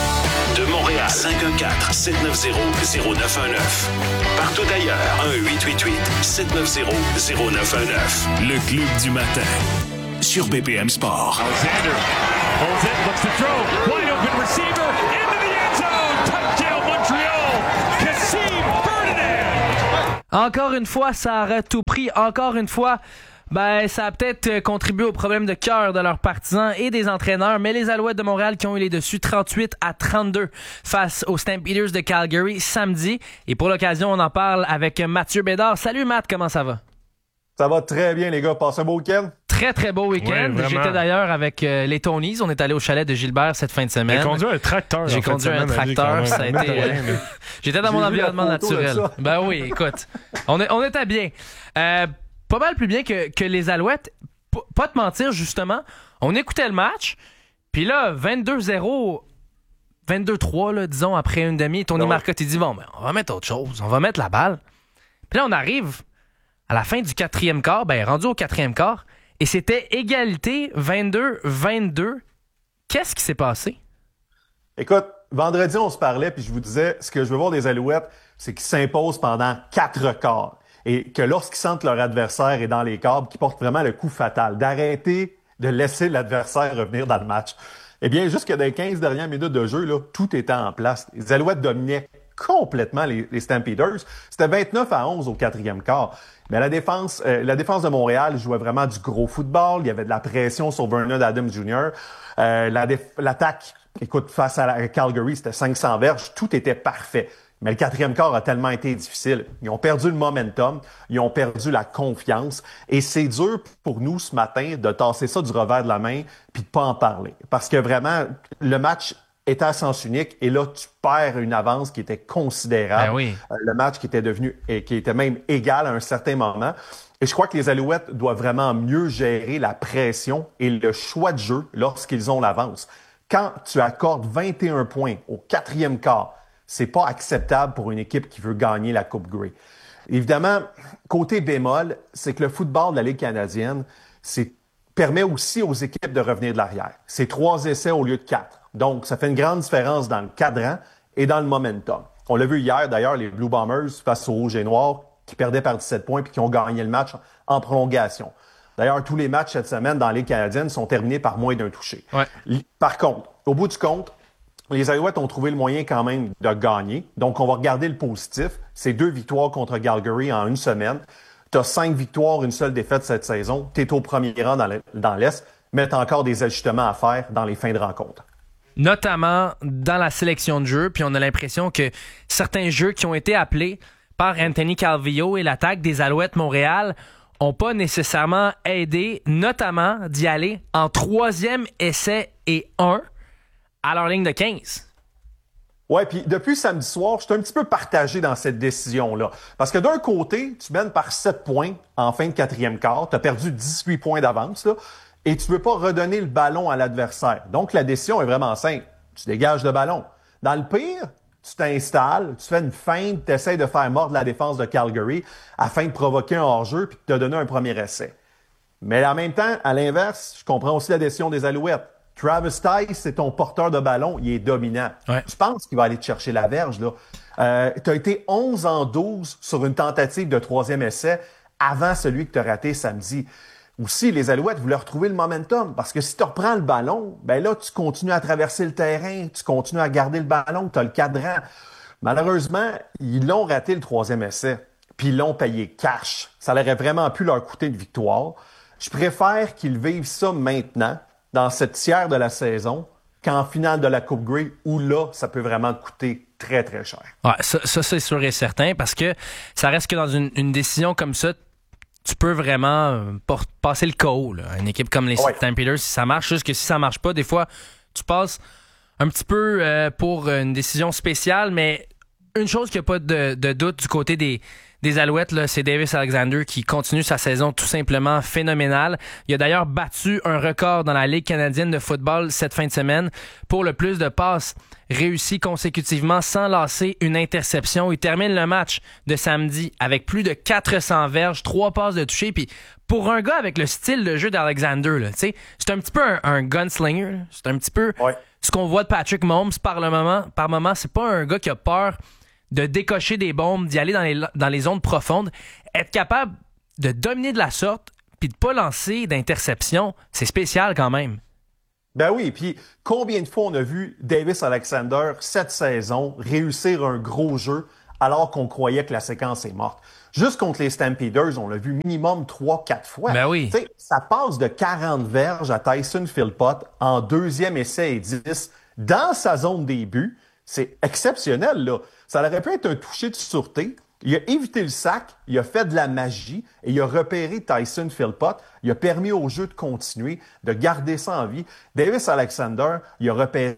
[SPEAKER 1] De Montréal, cinq un quatre, sept neuf zéro, zéro neuf un neuf. Partout ailleurs, un huit huit huit, sept neuf zéro, zéro neuf un neuf. Le club du matin, sur B P M Sport.
[SPEAKER 10] Alexander holds it, looks to throw. Wide open receiver, into the end zone. Touchdown Montreal. Kassim Ferdinand.
[SPEAKER 2] Encore une fois, ça aurait tout pris. Encore une fois, ben, ça a peut-être contribué au problème de cœur de leurs partisans et des entraîneurs, mais les Alouettes de Montréal qui ont eu les dessus trente-huit à trente-deux face aux Stampeders de Calgary samedi. Et pour l'occasion, on en parle avec Mathieu Bédard. Salut Matt, comment ça va?
[SPEAKER 13] Ça va très bien, les gars. Passez un beau week-end.
[SPEAKER 2] Très, très beau week-end.
[SPEAKER 13] Ouais,
[SPEAKER 2] J'étais d'ailleurs avec euh, les Tonys. On est allé au chalet de Gilbert cette fin de semaine.
[SPEAKER 3] J'ai conduit un tracteur.
[SPEAKER 2] J'ai conduit un tracteur. Ça a été, euh, J'étais dans mon environnement naturel. Ben oui, écoute. On, est, on était bien. Euh, pas mal plus bien que, que les Alouettes. P- pas te mentir, justement. On écoutait le match. Puis là, vingt-deux zéro, vingt-deux trois, là, disons, après une demi. Tony ouais. Marcotte, il dit, bon, ben, on va mettre autre chose. On va mettre la balle. Puis là, on arrive à la fin du quatrième quart. Ben, rendu au quatrième quart. Et c'était égalité vingt-deux vingt-deux. Qu'est-ce qui s'est passé?
[SPEAKER 13] Écoute, vendredi, on se parlait, puis je vous disais, ce que je veux voir des Alouettes, c'est qu'ils s'imposent pendant quatre quarts. Et que lorsqu'ils sentent leur adversaire est dans les câbles, qu'ils portent vraiment le coup fatal, d'arrêter de laisser l'adversaire revenir dans le match. Eh bien, jusque dans les quinze dernières minutes de jeu, là, tout était en place. Les Alouettes dominaient complètement les, les Stampeders. C'était vingt-neuf à onze au quatrième quart. Mais la défense, euh, la défense de Montréal jouait vraiment du gros football. Il y avait de la pression sur Vernon Adams junior Euh, la déf- l'attaque, écoute, face à la Calgary, c'était cinq cents verges. Tout était parfait. Mais le quatrième quart a tellement été difficile. Ils ont perdu le momentum. Ils ont perdu la confiance. Et c'est dur pour nous ce matin de tasser ça du revers de la main puis de pas en parler. Parce que vraiment, le match était à sens unique et là, tu perds une avance qui était considérable.
[SPEAKER 2] Ben oui.
[SPEAKER 13] Euh, le match qui était devenu, et qui était même égal à un certain moment. Et je crois que les Alouettes doivent vraiment mieux gérer la pression et le choix de jeu lorsqu'ils ont l'avance. Quand tu accordes vingt et un points au quatrième quart, c'est pas acceptable pour une équipe qui veut gagner la Coupe Grey. Évidemment, côté bémol, c'est que le football de la Ligue canadienne, c'est permet aussi aux équipes de revenir de l'arrière. C'est trois essais au lieu de quatre. Donc, ça fait une grande différence dans le cadran et dans le momentum. On l'a vu hier, d'ailleurs, les Blue Bombers face aux Rouges et Noirs qui perdaient par dix-sept points puis qui ont gagné le match en prolongation. D'ailleurs, tous les matchs cette semaine dans la Ligue canadienne sont terminés par moins d'un touché.
[SPEAKER 2] Ouais.
[SPEAKER 13] Par contre, au bout du compte, les Alouettes ont trouvé le moyen quand même de gagner. Donc, on va regarder le positif. C'est deux victoires contre Calgary en une semaine. Tu as cinq victoires, une seule défaite cette saison. Tu es au premier rang dans, le, dans l'Est, mais tu as encore des ajustements à faire dans les fins de rencontre.
[SPEAKER 2] Notamment dans la sélection de jeux, puis on a l'impression que certains jeux qui ont été appelés par Anthony Calvillo et l'attaque des Alouettes Montréal n'ont pas nécessairement aidé, notamment d'y aller en troisième essai et un à leur ligne de quinze.
[SPEAKER 13] Ouais, puis depuis samedi soir, je suis un petit peu partagé dans cette décision-là. Parce que d'un côté, tu mènes par sept points en fin de quatrième quart, tu as perdu dix-huit points d'avance, là, et tu veux pas redonner le ballon à l'adversaire. Donc, la décision est vraiment simple. Tu dégages le ballon. Dans le pire, tu t'installes, tu fais une feinte, tu essaies de faire mordre la défense de Calgary afin de provoquer un hors-jeu puis de te donner un premier essai. Mais en même temps, à l'inverse, je comprends aussi la décision des Alouettes. Travis Tice, c'est ton porteur de ballon, il est dominant.
[SPEAKER 2] Ouais.
[SPEAKER 13] Je pense qu'il va aller te chercher la verge, là. Euh, tu as été onze en douze sur une tentative de troisième essai avant celui que tu as raté samedi. Aussi, les Alouettes voulaient retrouver le momentum parce que si tu reprends le ballon, ben là, tu continues à traverser le terrain, tu continues à garder le ballon, tu as le cadran. Malheureusement, ils l'ont raté le troisième essai, puis ils l'ont payé cash. Ça aurait vraiment pu leur coûter une victoire. Je préfère qu'ils vivent ça maintenant, dans cette tiers de la saison, qu'en finale de la Coupe Grey, où là, ça peut vraiment coûter très, très cher.
[SPEAKER 2] Ouais, ça, ça c'est sûr et certain, parce que ça reste que dans une, une décision comme ça, tu peux vraiment euh, por- passer le K O. Là. Une équipe comme les ouais. Stampeders, si ça marche, juste que si ça marche pas, des fois, tu passes un petit peu euh, pour une décision spéciale, mais une chose qu'il n'y a pas de, de doute du côté des, des Alouettes, là, c'est Davis Alexander qui continue sa saison tout simplement phénoménale. Il a d'ailleurs battu un record dans la Ligue canadienne de football cette fin de semaine pour le plus de passes réussies consécutivement sans lasser une interception. Il termine le match de samedi avec plus de quatre cents verges, trois passes de toucher. Puis pour un gars avec le style de jeu d'Alexander, là, c'est un petit peu un, un gunslinger. Là. C'est un petit peu ouais. ce qu'on voit de Patrick Mahomes par le moment. Par moment, c'est pas un gars qui a peur de décocher des bombes, d'y aller dans les, dans les zones profondes. Être capable de dominer de la sorte puis de pas lancer d'interception, c'est spécial quand même.
[SPEAKER 13] Ben oui, puis combien de fois on a vu Davis Alexander cette saison réussir un gros jeu alors qu'on croyait que la séquence est morte. Juste contre les Stampeders, on l'a vu minimum trois quatre fois.
[SPEAKER 2] Ben oui.
[SPEAKER 13] T'sais, ça passe de quarante verges à Tyson Philpott en deuxième essai et dix dans sa zone des buts. C'est exceptionnel, là. Ça aurait pu être un toucher de sûreté. Il a évité le sac, il a fait de la magie et il a repéré Tyson Philpott. Il a permis au jeu de continuer, de garder ça en vie. Davis Alexander, il a repéré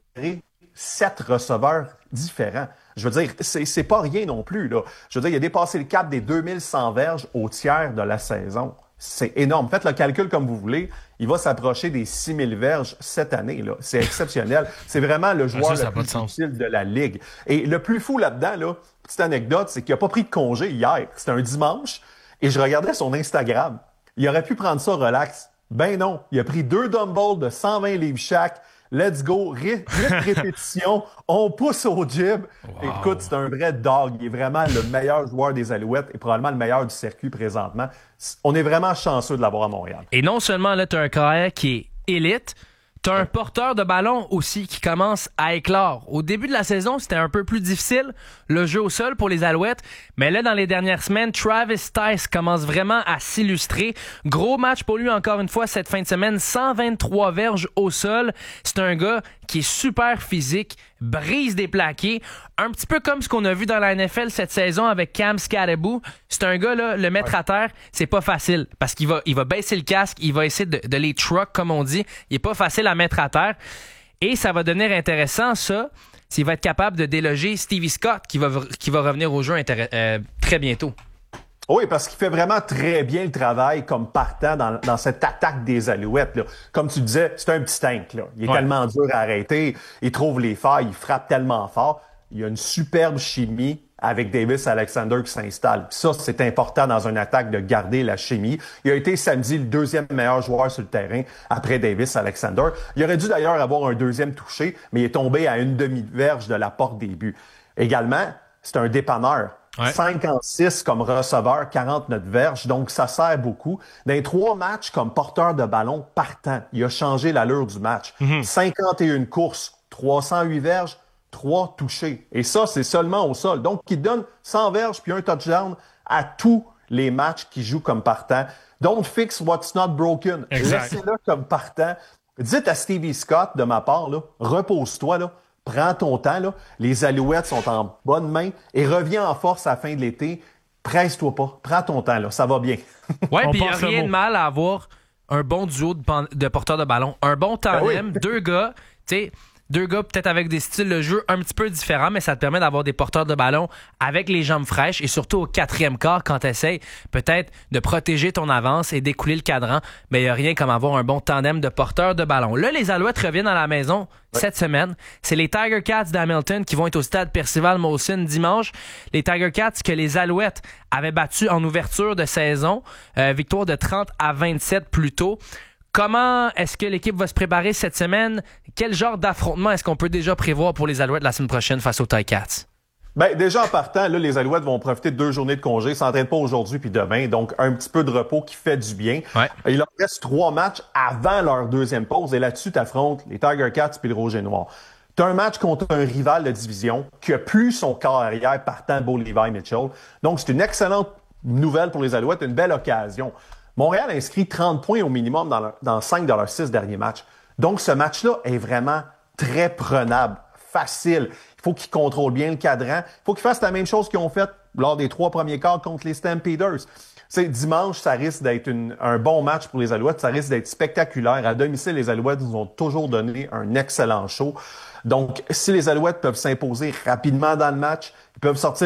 [SPEAKER 13] sept receveurs différents. Je veux dire, c'est, c'est pas rien non plus, là. Je veux dire, il a dépassé le cap des deux mille cent verges au tiers de la saison. C'est énorme. Faites le calcul comme vous voulez. Il va s'approcher des six mille verges cette année, là. C'est exceptionnel. C'est vraiment le joueur
[SPEAKER 3] ça, ça
[SPEAKER 13] le plus difficile de la Ligue. Et le plus fou là-dedans, là, petite anecdote, c'est qu'il n'a pas pris de congé hier. C'était un dimanche. Et je regardais son Instagram. Il aurait pu prendre ça relax. Ben non. Il a pris deux dumbbells de cent vingt livres chaque. Let's go. Huit répétitions. On pousse au jib. Wow. Écoute, c'est un vrai dog. Il est vraiment le meilleur joueur des Alouettes et probablement le meilleur du circuit présentement. On est vraiment chanceux de l'avoir à Montréal.
[SPEAKER 2] Et non seulement là, tu as un carrière qui est élite, tu as un porteur de ballon aussi qui commence à éclore. Au début de la saison, c'était un peu plus difficile, le jeu au sol pour les Alouettes. Mais là, dans les dernières semaines, Travis Tice commence vraiment à s'illustrer. Gros match pour lui encore une fois cette fin de semaine. cent vingt-trois verges au sol. C'est un gars qui est super physique, brise des plaqués. Un petit peu comme ce qu'on a vu dans la N F L cette saison avec Cam Skattebo. C'est un gars, là, le mettre ouais. à terre, c'est pas facile. Parce qu'il va, il va baisser le casque, il va essayer de, de les truck, comme on dit. Il est pas facile à mettre à terre. Et ça va devenir intéressant, ça, s'il va être capable de déloger Stevie Scott, qui va, qui va revenir au jeu intér- euh, très bientôt.
[SPEAKER 13] Oui, parce qu'il fait vraiment très bien le travail comme partant dans, dans cette attaque des Alouettes, là. Comme tu disais, c'est un petit tank, là. Il est ouais. tellement dur à arrêter, il trouve les failles, il frappe tellement fort. Il y a une superbe chimie avec Davis Alexander qui s'installe. Puis ça, c'est important dans une attaque de garder la chimie. Il a été samedi le deuxième meilleur joueur sur le terrain après Davis Alexander. Il aurait dû d'ailleurs avoir un deuxième touché, mais il est tombé à une demi-verge de la porte des buts. Également, c'est un dépanneur. Ouais. cinquante-six comme receveur, quarante-neuf verges, donc ça sert beaucoup. Dans les trois matchs comme porteur de ballon partant, il a changé l'allure du match. Mm-hmm. cinquante et une courses, trois cent huit verges, trois touchés. Et ça, c'est seulement au sol. Donc, il donne cent verges puis un touchdown à tous les matchs qu'il joue comme partant. Don't fix what's not broken. Exact. Laissez-le comme partant. Dites à Stevie Scott, de ma part, là, repose-toi, là. Prends ton temps, là. Les Alouettes sont en bonne main et reviens en force à la fin de l'été. Presse-toi pas. Prends ton temps, là. Ça va bien.
[SPEAKER 2] Ouais, puis il n'y a rien de mal à avoir un bon duo de, de porteurs de ballon. Un bon tandem, ben oui. deux gars, tu sais, deux gars peut-être avec des styles de jeu un petit peu différents, mais ça te permet d'avoir des porteurs de ballon avec les jambes fraîches et surtout au quatrième quart quand tu essaies peut-être de protéger ton avance et d'écouler le cadran. Mais il n'y a rien comme avoir un bon tandem de porteurs de ballon. Là, les Alouettes reviennent à la maison ouais. cette semaine. C'est les Tiger Cats d'Hamilton qui vont être au stade Percival Molson dimanche. Les Tiger Cats que les Alouettes avaient battus en ouverture de saison. Euh, victoire de trente à vingt-sept plus tôt. Comment est-ce que l'équipe va se préparer cette semaine? Quel genre d'affrontement est-ce qu'on peut déjà prévoir pour les Alouettes la semaine prochaine face aux Tiger Cats?
[SPEAKER 13] Ben, déjà en partant, là, les Alouettes vont profiter de deux journées de congé. Ils s'entraînent pas aujourd'hui puis demain, donc un petit peu de repos qui fait du bien. Ouais. Il leur reste trois matchs avant leur deuxième pause et là-dessus, tu affrontes les Tiger Cats puis le Rouge et Noir. Tu as un match contre un rival de division qui a plus son corps arrière partant Bo Levi Mitchell. Donc, c'est une excellente nouvelle pour les Alouettes, une belle occasion. Montréal a inscrit trente points au minimum dans, leur, dans cinq de leurs six derniers matchs. Donc, ce match-là est vraiment très prenable, facile. Il faut qu'ils contrôlent bien le cadran. Il faut qu'ils fassent la même chose qu'ils ont fait lors des trois premiers quarts contre les Stampeders. C'est dimanche, ça risque d'être une, un bon match pour les Alouettes. Ça risque d'être spectaculaire. À domicile, les Alouettes nous ont toujours donné un excellent show. Donc, si les Alouettes peuvent s'imposer rapidement dans le match, ils peuvent sortir les,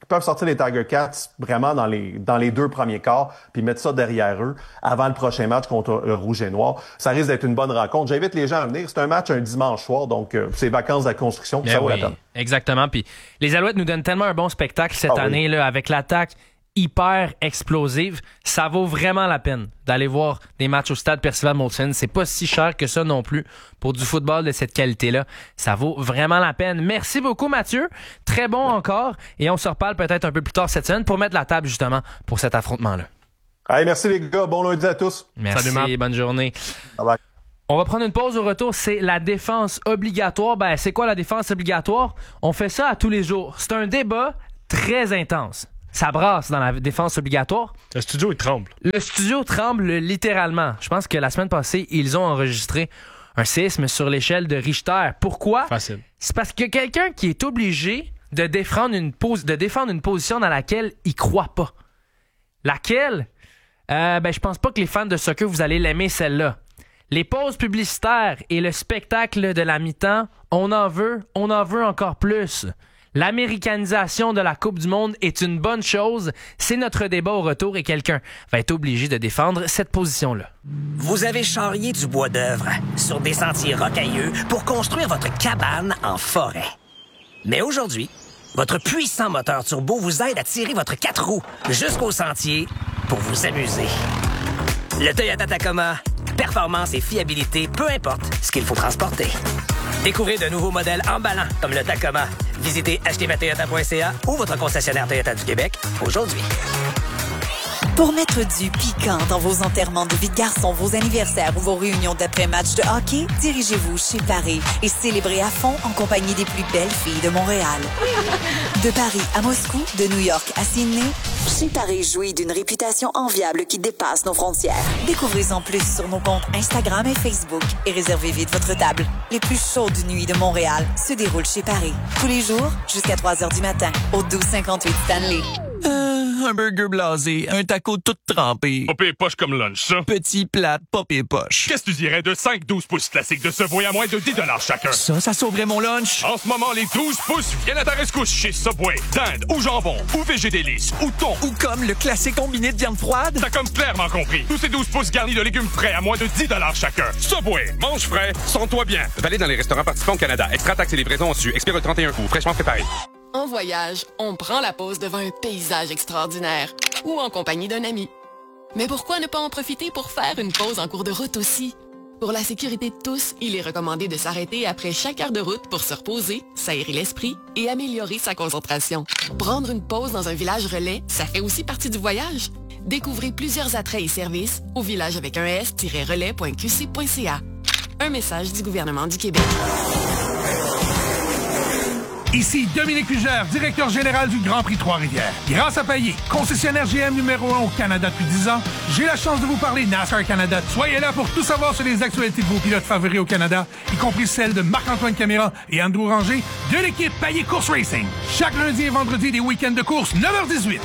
[SPEAKER 13] Ils peuvent sortir les Tiger Cats vraiment dans les dans les deux premiers quarts, puis mettre ça derrière eux avant le prochain match contre le Rouge et Noir. Ça risque d'être une bonne rencontre. J'invite les gens à venir. C'est un match un dimanche soir, donc euh, c'est vacances de la construction, puis ça vaut
[SPEAKER 2] oui,
[SPEAKER 13] la peine.
[SPEAKER 2] Exactement. Puis les Alouettes nous donnent tellement un bon spectacle cette
[SPEAKER 13] ah,
[SPEAKER 2] année
[SPEAKER 13] oui.
[SPEAKER 2] là, avec l'attaque hyper explosive. Ça vaut vraiment la peine d'aller voir des matchs au stade Percival Molson. C'est pas si cher que ça non plus pour du football de cette qualité-là. Ça vaut vraiment la peine. Merci beaucoup, Mathieu. Très bon encore. Et on se reparle peut-être un peu plus tard cette semaine pour mettre la table justement pour cet affrontement-là.
[SPEAKER 13] Allez, merci les gars. Bon lundi à tous.
[SPEAKER 2] Merci. Salut, bonne journée.
[SPEAKER 13] Bye bye.
[SPEAKER 2] On va prendre une pause au retour. C'est la défense obligatoire. Ben, c'est quoi la défense obligatoire? On fait ça à tous les jours. C'est un débat très intense. Ça brasse dans la défense obligatoire.
[SPEAKER 3] Le studio, il tremble.
[SPEAKER 2] Le studio tremble littéralement. Je pense que la semaine passée, ils ont enregistré un séisme sur l'échelle de Richter. Pourquoi?
[SPEAKER 3] Facile.
[SPEAKER 2] C'est parce que quelqu'un qui est obligé de défendre une, pos- de défendre une position dans laquelle il croit pas. Laquelle? Euh, ben, je pense pas que les fans de soccer, vous allez l'aimer celle-là. Les pauses publicitaires et le spectacle de la mi-temps, on en veut, on en veut encore plus. L'américanisation de la Coupe du Monde est une bonne chose. C'est notre débat au retour et quelqu'un va être obligé de défendre cette position-là.
[SPEAKER 22] Vous avez charrié du bois d'œuvre sur des sentiers rocailleux pour construire votre cabane en forêt. Mais aujourd'hui, votre puissant moteur turbo vous aide à tirer votre quatre roues jusqu'au sentier pour vous amuser. Le Toyota Tacoma, performance et fiabilité, peu importe ce qu'il faut transporter. Découvrez de nouveaux modèles emballants comme le Tacoma. Visitez achetez ma toyota point c a ou votre concessionnaire Toyota du Québec aujourd'hui.
[SPEAKER 6] Pour mettre du piquant dans vos enterrements de vie de garçon, vos anniversaires ou vos réunions d'après-match de hockey, dirigez-vous chez Paris et célébrez à fond en compagnie des plus belles filles de Montréal. De Paris à Moscou, de New York à Sydney, chez Paris jouit d'une réputation enviable qui dépasse nos frontières. Découvrez-en plus sur nos comptes Instagram et Facebook et réservez vite votre table. Les plus chaudes nuits de Montréal se déroulent chez Paris. Tous les jours, jusqu'à trois heures du matin, au douze cinquante-huit Stanley.
[SPEAKER 8] Euh, un burger blasé, un taco tout trempé.
[SPEAKER 10] Popé poche comme lunch, ça.
[SPEAKER 8] Petit plat, popé poche.
[SPEAKER 10] Qu'est-ce que tu dirais de cinq douze pouces classiques de Subway à moins de dix dollars chacun?
[SPEAKER 8] Ça, ça sauverait mon lunch.
[SPEAKER 10] En ce moment, les douze pouces viennent à ta rescousse chez Subway. Dinde ou jambon, ou végédélice, ou thon.
[SPEAKER 8] Ou comme le classique combiné de viande froide.
[SPEAKER 10] T'as comme clairement compris. Tous ces douze pouces garnis de légumes frais à moins de dix dollars chacun. Subway, mange frais, sens-toi bien.
[SPEAKER 23] Valide dans les restaurants participants au Canada. Extra taxes et livraison au-dessus. Expire le trente et un août. Fraîchement préparé.
[SPEAKER 24] En voyage, on prend la pause devant un paysage extraordinaire ou en compagnie d'un ami. Mais pourquoi ne pas en profiter pour faire une pause en cours de route aussi? Pour la sécurité de tous, il est recommandé de s'arrêter après chaque heure de route pour se reposer, s'aérer l'esprit et améliorer sa concentration. Prendre une pause dans un village relais, ça fait aussi partie du voyage. Découvrez plusieurs attraits et services au village avec un s tiret relais point q c point c a. Un message du gouvernement du Québec.
[SPEAKER 25] Ici Dominique Fugère, directeur général du Grand Prix Trois-Rivières. Grâce à Payet, concessionnaire G M numéro un au Canada depuis dix ans, j'ai la chance de vous parler NASCAR Canada. Soyez là pour tout savoir sur les actualités de vos pilotes favoris au Canada, y compris celles de Marc-Antoine Caméra et Andrew Ranger de l'équipe Payet Course Racing. Chaque lundi et vendredi des week-ends de course, neuf heures dix-huit.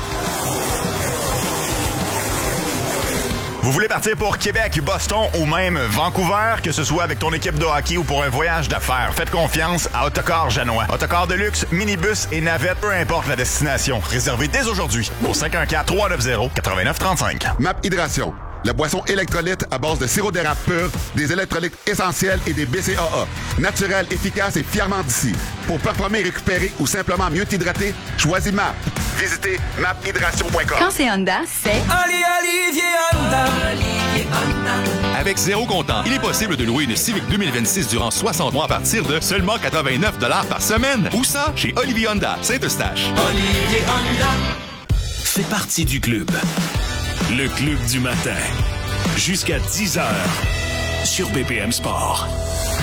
[SPEAKER 14] Vous voulez partir pour Québec, Boston ou même Vancouver, que ce soit avec ton équipe de hockey ou pour un voyage d'affaires, faites confiance à Autocar Janois. Autocar de luxe, minibus et navette, peu importe la destination. Réservez dès aujourd'hui au cinq un quatre, trois neuf zéro, neuf neuf trois cinq.
[SPEAKER 15] Map Hydration, la boisson électrolyte à base de sirop d'érable pur, des électrolytes essentiels et des B C A A. Naturel, efficace et fièrement d'ici. Pour performer, récupérer ou simplement mieux t'hydrater, choisis Map. Visitez map hydration point com.
[SPEAKER 7] Quand c'est Honda, c'est...
[SPEAKER 8] Allez, Olivier Honda.
[SPEAKER 7] Olivier Honda.
[SPEAKER 11] Avec zéro comptant, il est possible de louer une Civic deux mille vingt-six durant soixante mois à partir de seulement quatre-vingt-neuf dollars par semaine. Où ça? Chez Olivier Honda, Saint-Eustache.
[SPEAKER 1] Olivier Honda. Fais partie du club. Le club du matin. Jusqu'à dix heures. Sur B P M Sport.